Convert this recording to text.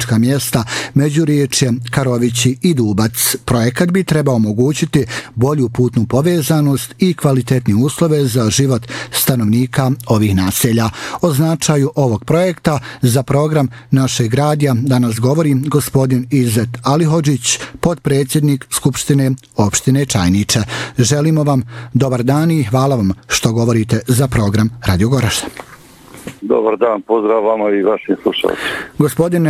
turistička mjesta Međuriječje, Karovići i Dubac. Projekat bi trebao omogućiti bolju putnu povezanost i kvalitetni uslove za život stanovnika ovih naselja. O značaju ovog projekta za program našeg radija danas govori gospodin Izet Alihodžić, potpredsjednik Skupštine opštine Čajniče. Želimo vam dobar dan i hvala vam što govorite za program Radio Goražde. Dobar dan, pozdrav vama i vašim slušalcima. Gospodine